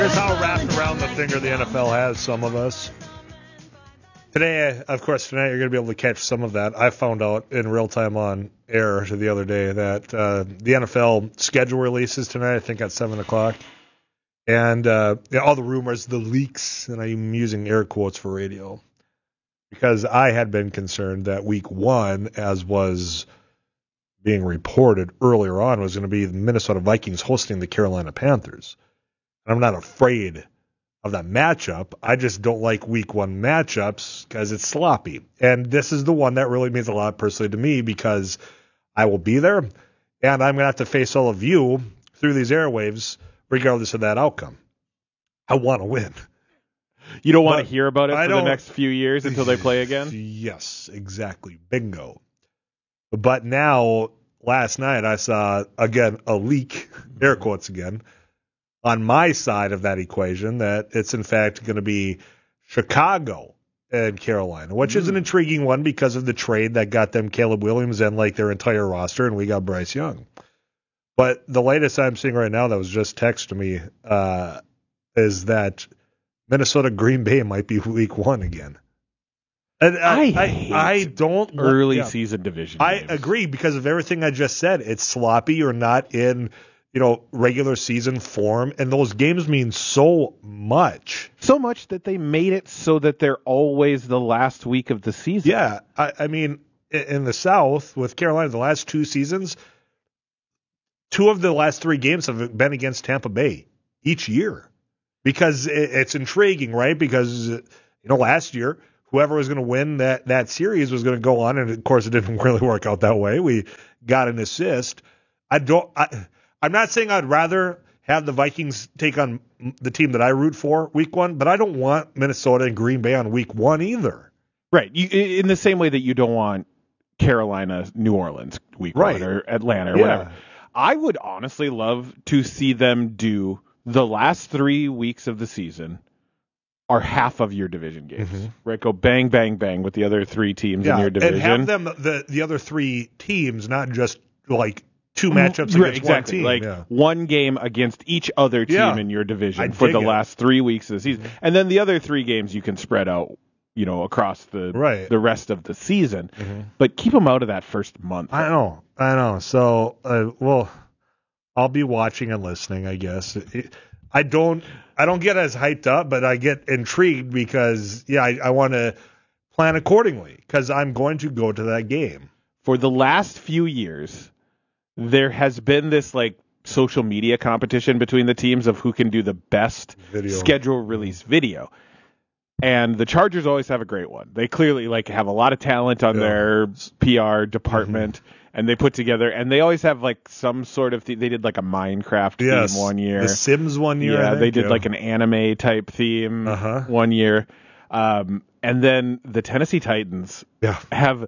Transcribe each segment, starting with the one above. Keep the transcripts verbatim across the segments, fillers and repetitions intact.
Here's how wrapped around the finger the N F L has some of us. Today, of course, tonight you're going to be able to catch some of that. I found out in real time on air the other day that uh, the N F L schedule releases tonight, I think at seven o'clock. And uh, yeah, all the rumors, the leaks, and I'm using air quotes for radio, because I had been concerned that week one, as was being reported earlier on, was going to be the Minnesota Vikings hosting the Carolina Panthers. I'm not afraid of that matchup. I just don't like week one matchups because it's sloppy. And this is the one that really means a lot personally to me because I will be there and I'm going to have to face all of you through these airwaves regardless of that outcome. I want to win. You don't want But to hear about it I for the don't- next few years until they play again? Yes, exactly. Bingo. But now, last night, I saw, again, a leak, air quotes again, on my side of that equation, that it's in fact going to be Chicago and Carolina, which mm. is an intriguing one because of the trade that got them Caleb Williams and like their entire roster, and we got Bryce Young. But the latest I'm seeing right now that was just texted to me uh, is that Minnesota Green Bay might be week one again. And I, I, I, hate I don't early yeah. season division I games. agree because of everything I just said. It's sloppy. You're not in, you know, regular season form, and those games mean so much. So much that they made it so that they're always the last week of the season. Yeah, I, I mean, in the South with Carolina, the last two seasons, two of the last three games have been against Tampa Bay each year because it's intriguing, right? Because you know, last year, whoever was going to win that, that series was going to go on, and of course, it didn't really work out that way. We got an assist. I don't. I, I'm not saying I'd rather have the Vikings take on the team that I root for week one, but I don't want Minnesota and Green Bay on week one either. Right. You, in the same way that you don't want Carolina, New Orleans week Right. one, or Atlanta, or Yeah. whatever. I would honestly love to see them do the last three weeks of the season are half of your division games, Mm-hmm. right? Go bang, bang, bang with the other three teams Yeah, in your division. and have them the the other three teams, not just like two matchups Right, against exactly. one team. Like yeah. one game against each other team Yeah. in your division I for dig the it. last three weeks of the season, and then the other three games you can spread out, you know, across the Right. the rest of the season. Mm-hmm. But keep them out of that first month. I know, I know. So, uh, well, I'll be watching and listening, I guess. It, I don't, I don't get as hyped up, but I get intrigued because, yeah, I, I want to plan accordingly because I'm going to go to that game. For the last few years, there has been this like social media competition between the teams of who can do the best Video. schedule release video. And the Chargers always have a great one. They clearly like have a lot of talent on Yeah. their P R department, Mm-hmm. and they put together, and they always have like some sort of, th- they did like a Minecraft Yes, theme one year. The Sims one year. I Yeah, think, they did yeah. like an anime type theme Uh-huh. one year. Um, and then the Tennessee Titans Yeah. have,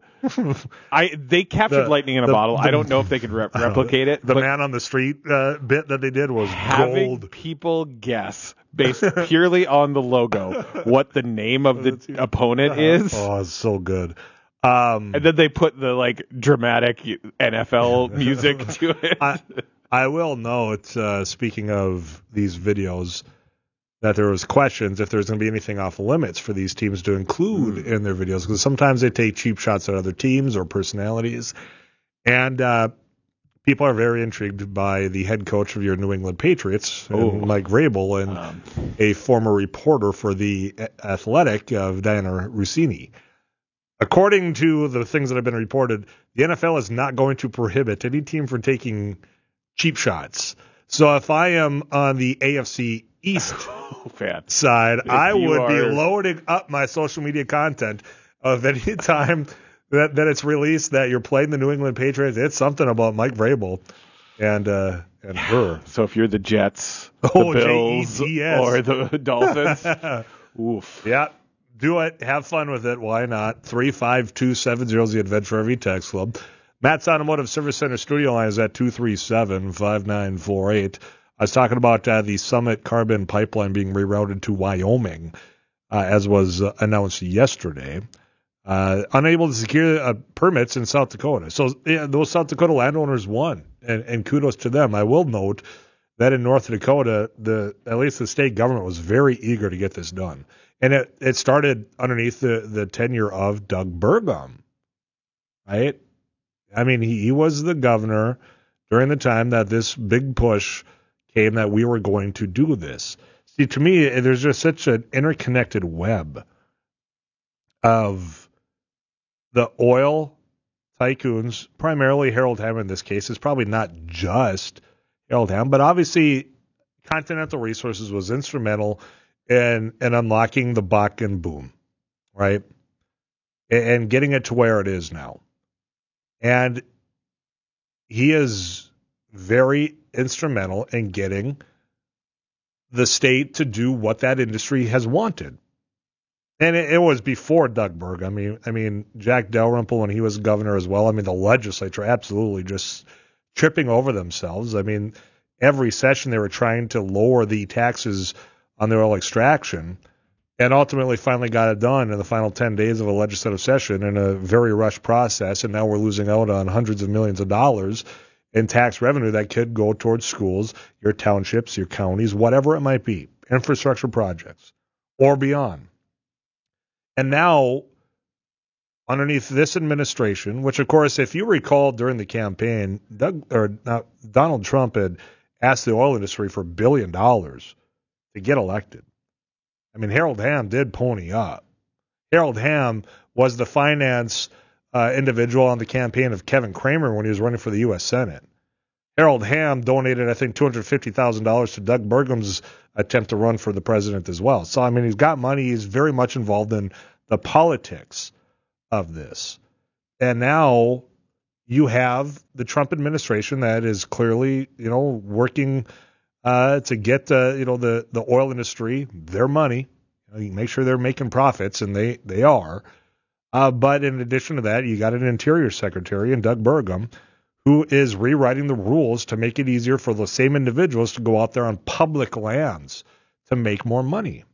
I they captured The- lightning in a the- bottle. the- I don't know if they could re- replicate it. The but man on the street uh, bit that they did was having gold. people guess based purely on the logo what the name of the opponent is. Oh, it's so good. Um, And then they put the like dramatic N F L music to it. I, I will note, uh, speaking of these videos, that there was questions if there's going to be anything off limits for these teams to include Mm. in their videos, because sometimes they take cheap shots at other teams or personalities. And uh, people are very intrigued by the head coach of your New England Patriots, Oh. and Mike Vrabel, and Um, a former reporter for the Athletic of Diana Rossini. According to the things that have been reported, the N F L is not going to prohibit any team from taking cheap shots. So if I am on the A F C East fan. side, If I you would be are- loading up my social media content of any time that, that it's released that you're playing the New England Patriots. It's something about Mike Vrabel and uh, and her. So if you're the Jets, Oh, the Bills, J E T S. or the Dolphins, oof. Yeah, do it. Have fun with it. Why not? three five two seven zero is the Adventure Every Text Club. Matt's Automotive Service Center studio line is at two three seven, five nine four eight. I was talking about uh, the Summit Carbon Pipeline being rerouted to Wyoming, uh, as was uh, announced yesterday. Uh, unable to secure uh, permits in South Dakota. So yeah, those South Dakota landowners won, and, and kudos to them. I will note that in North Dakota, the at least the state government was very eager to get this done. And it, it started underneath the, the tenure of Doug Burgum, right? I mean, he, he was the governor during the time that this big push came that we were going to do this. See, to me, there's just such an interconnected web of the oil tycoons, primarily Harold Hamm in this case. It's probably not just Harold Hamm, but obviously Continental Resources was instrumental in, in unlocking the Bakken boom, right? And, and getting it to where it is now. And he is very instrumental in getting the state to do what that industry has wanted. And it, it was before Doug Burgum. I mean, I mean, Jack Dalrymple, when he was governor as well, I mean, the legislature absolutely just tripping over themselves. I mean, every session they were trying to lower the taxes on the oil extraction, and ultimately finally got it done in the final ten days of a legislative session in a very rushed process, and now we're losing out on hundreds of millions of dollars in tax revenue that could go towards schools, your townships, your counties, whatever it might be, infrastructure projects, or beyond. And now, underneath this administration, which, of course, if you recall during the campaign, Doug, or not, Donald Trump had asked the oil industry for a billion dollars to get elected. I mean, Harold Hamm did pony up. Harold Hamm was the finance uh, individual on the campaign of Kevin Cramer when he was running for the U S Senate. Harold Hamm donated, I think, two hundred fifty thousand dollars to Doug Burgum's attempt to run for the president as well. So, I mean, he's got money. He's very much involved in the politics of this. And now you have the Trump administration that is clearly, you know, working uh, to get, uh, you know, the, the oil industry their money. You know, you make sure they're making profits, and they, they are. Uh, but in addition to that, you got an Interior Secretary in Doug Burgum who is rewriting the rules to make it easier for the same individuals to go out there on public lands to make more money.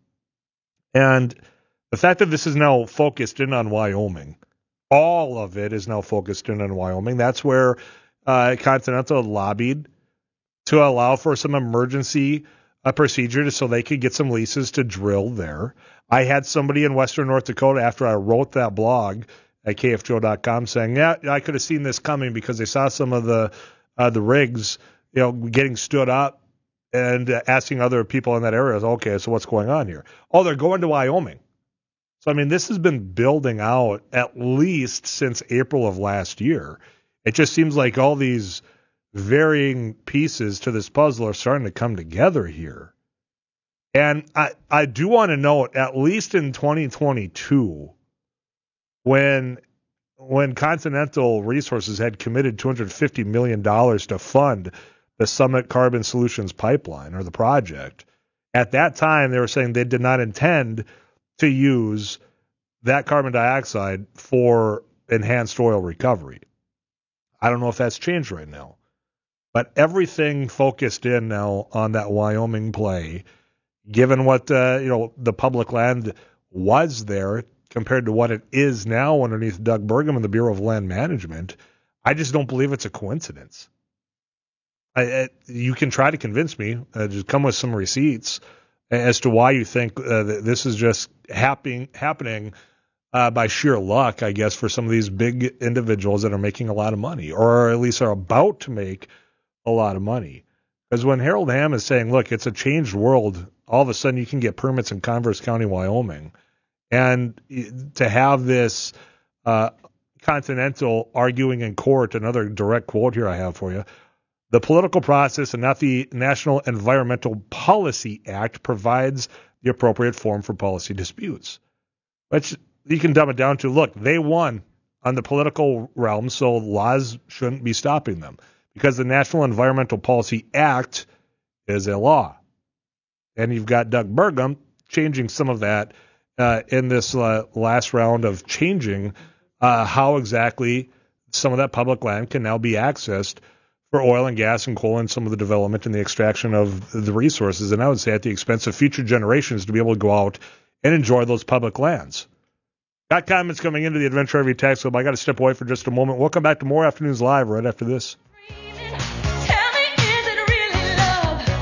And the fact that this is now focused in on Wyoming, all of it is now focused in on Wyoming. That's where uh, Continental lobbied to allow for some emergency uh, procedure so they could get some leases to drill there. I had somebody in Western North Dakota after I wrote that blog at K F G O dot com saying, yeah, I could have seen this coming because they saw some of the uh, the rigs, you know, getting stood up and uh, asking other people in that area, okay, so what's going on here? Oh, they're going to Wyoming. So, I mean, this has been building out at least since April of last year. It just seems like all these varying pieces to this puzzle are starting to come together here. And I, I do want to note, at least in twenty twenty-two, when when Continental Resources had committed two hundred fifty million dollars to fund the Summit Carbon Solutions pipeline, or the project, at that time they were saying they did not intend to use that carbon dioxide for enhanced oil recovery. I don't know if that's changed right now. But everything focused in now on that Wyoming play, given what uh, you know the public land was there compared to what it is now underneath Doug Burgum and the Bureau of Land Management, I just don't believe it's a coincidence. I, I, you can try to convince me, uh, just come with some receipts as to why you think uh, that this is just happening happening uh, by sheer luck, I guess, for some of these big individuals that are making a lot of money, or at least are about to make a lot of money. Because when Harold Hamm is saying, look, it's a changed world, all of a sudden you can get permits in Converse County, Wyoming. And to have this uh, Continental arguing in court, another direct quote here I have for you, the political process and not the National Environmental Policy Act provides the appropriate forum for policy disputes. Which you can dumb it down to, look, they won on the political realm, so laws shouldn't be stopping them. Because the National Environmental Policy Act is a law. And you've got Doug Burgum changing some of that uh, in this uh, last round of changing uh, how exactly some of that public land can now be accessed for oil and gas and coal and some of the development and the extraction of the resources. And I would say at the expense of future generations to be able to go out and enjoy those public lands. Got comments coming into the Adventure Every Tax Club. I got to step away for just a moment. We'll come back to more Afternoons Live right after this.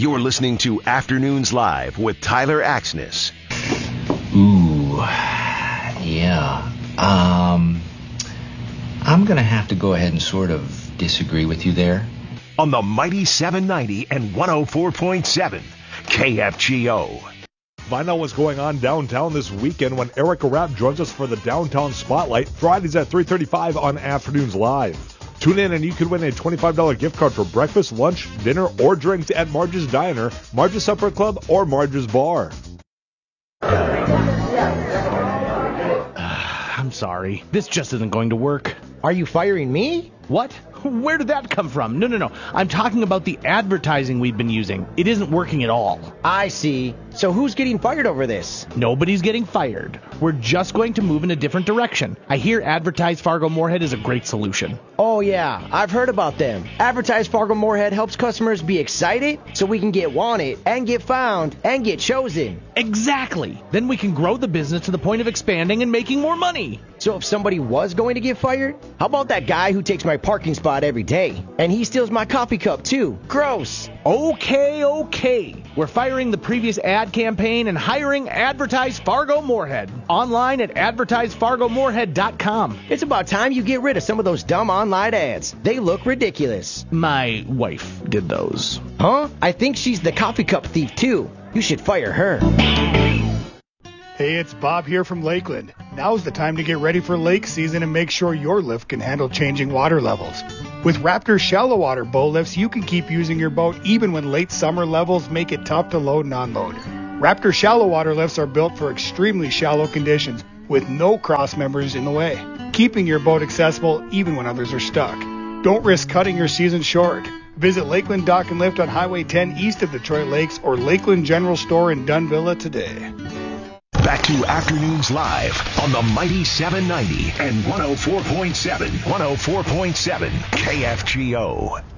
You're listening to Afternoons Live with Tyler Axness. Ooh, yeah. Um, I'm going to have to go ahead and sort of disagree with you there. On the Mighty seven ninety and one oh four point seven K F G O. Find out what's going on downtown this weekend when Erica Rapp joins us for the Downtown Spotlight, Fridays at three thirty-five on Afternoons Live. Tune in and you could win a twenty-five dollars gift card for breakfast, lunch, dinner, or drinks at Marge's Diner, Marge's Supper Club, or Marge's Bar. I'm sorry. This just isn't going to work. Are you firing me? What? Where did that come from? No, no, no. I'm talking about the advertising we've been using. It isn't working at all. I see. So who's getting fired over this? Nobody's getting fired. We're just going to move in a different direction. I hear Advertise Fargo Moorhead is a great solution. Oh, yeah. I've heard about them. Advertise Fargo Moorhead helps customers be excited so we can get wanted and get found and get chosen. Exactly. Then we can grow the business to the point of expanding and making more money. So if somebody was going to get fired, how about that guy who takes my parking spot every day? And he steals my coffee cup, too. Gross. Okay, okay. We're firing the previous ad campaign and hiring Advertise Fargo Moorhead. Online at advertise fargo moorhead dot com. It's about time you get rid of some of those dumb online ads. They look ridiculous. My wife did those. Huh? I think she's the coffee cup thief, too. You should fire her. Hey, it's Bob here from Lakeland. Now's the time to get ready for lake season and make sure your lift can handle changing water levels. With Raptor shallow water bow lifts, you can keep using your boat even when late summer levels make it tough to load and unload. Raptor shallow water lifts are built for extremely shallow conditions with no cross members in the way, keeping your boat accessible even when others are stuck. Don't risk cutting your season short. Visit Lakeland Dock and Lift on Highway ten east of Detroit Lakes or Lakeland General Store in Dunvilla today. Back to Afternoons Live on the Mighty seven ninety and one oh four point seven, one oh four point seven K F G O.